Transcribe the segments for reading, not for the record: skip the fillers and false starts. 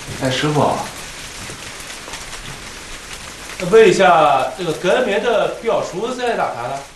哎，师傅，问一下，这个革命的表叔在哪看呢？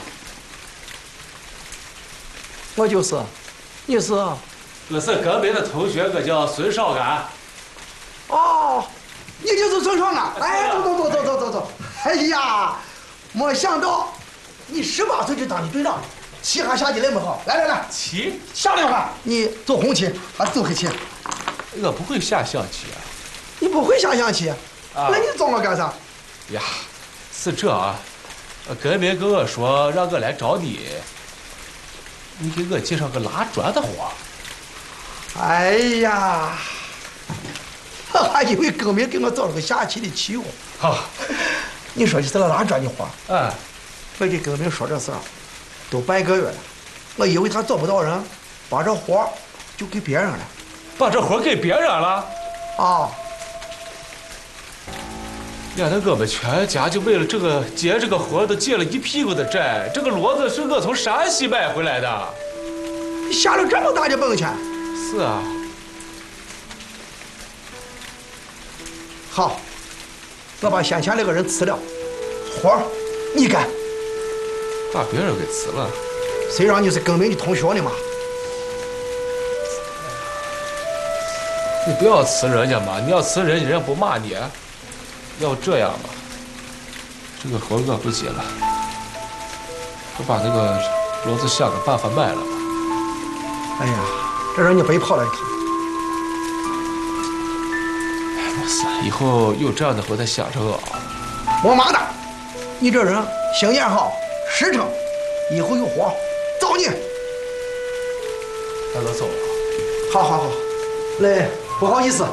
我就是，你是？ 我是革命的同学，我叫孙少安。 哦，你就是孙少安。哎，走。哎呀，没想到你18岁就当起队长了，旗还下起来没好？来， 棋？ 下两盘，你走红旗还是走黑旗？ 我不会下象棋啊。 你不会下象棋？ 啊？ 那你找我干啥？ 呀，是这啊，革命跟我说让我来找你，你给我介绍个拉砖的活。 哎呀，我还以为革命给我找了个下棋的棋友。 好， 你说的是拉砖的活。 哎， 我给革命说这事儿都半个月了，我以为他找不到人，把这活就给别人了。 把这活给别人了？ 啊！ 原来我们全家就为了这个接这个活都借了一屁股的债。这个骡子是我从山西买回来的。 你下了这么大的本钱？ 是啊。 好，我把先前那个人辞了，活儿你干。 把别人给辞了？ 谁让你是革命的同学呢嘛？ 你不要辞人家嘛，你要辞人家不骂你。要这样吧，这个活我不接了，我把那个骡子想个办法卖了吧。 哎呀，这让你白跑了一趟。 哎，没事，以后有这样的活再想着我啊。 我妈的，你这人心眼好，实诚，以后有活找你。 那我走了。 好，来，不好意思。